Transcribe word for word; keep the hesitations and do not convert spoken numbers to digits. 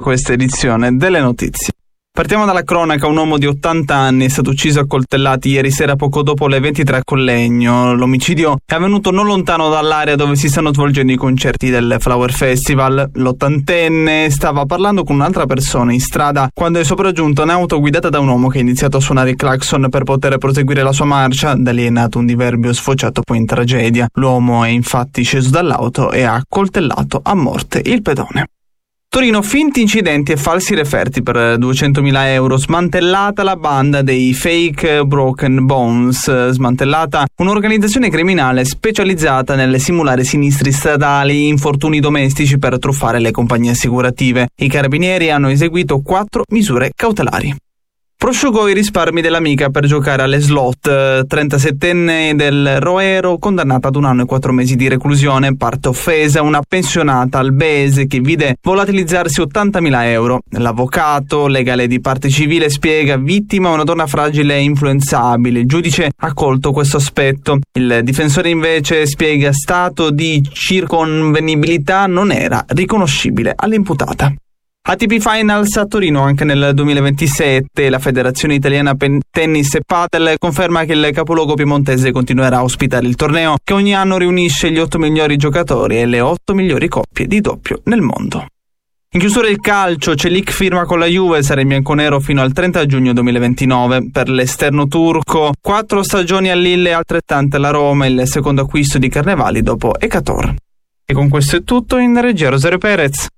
questa edizione delle notizie. Partiamo dalla cronaca. Un uomo di ottanta anni è stato ucciso a coltellati ieri sera poco dopo le ventitré a Collegno. L'omicidio è avvenuto non lontano dall'area dove si stanno svolgendo i concerti del Flower Festival. L'ottantenne stava parlando con un'altra persona in strada quando è sopraggiunta un'auto guidata da un uomo che ha iniziato a suonare il clacson per poter proseguire la sua marcia. Da lì è nato un diverbio sfociato poi in tragedia. L'uomo è infatti sceso dall'auto e ha coltellato a morte il pedone. Torino, finti incidenti e falsi referti per duecentomila euro, smantellata la banda dei fake broken bones, smantellata un'organizzazione criminale specializzata nel simulare sinistri stradali, infortuni domestici per truffare le compagnie assicurative. I carabinieri hanno eseguito quattro misure cautelari. Prosciugò i risparmi dell'amica per giocare alle slot. trentasettenne del Roero condannata ad un anno e quattro mesi di reclusione. Parte offesa una pensionata albese che vide volatilizzarsi ottantamila euro. L'avvocato legale di parte civile spiega: vittima una donna fragile e influenzabile. Il giudice ha colto questo aspetto. Il difensore invece spiega: stato di circonvenibilità non era riconoscibile all'imputata. A T P Finals a Torino anche nel duemilaventisette. La Federazione Italiana Tennis e Padel conferma che il capoluogo piemontese continuerà a ospitare il torneo che ogni anno riunisce gli otto migliori giocatori e le otto migliori coppie di doppio nel mondo. In chiusura il calcio, Celik firma con la Juve, sarà in bianconero fino al trenta giugno duemilaventinove. Per l'esterno turco, quattro stagioni a Lille e altrettante alla Roma, il secondo acquisto di Carnevali dopo Ekator. E con questo è tutto. In regia Rosario Perez.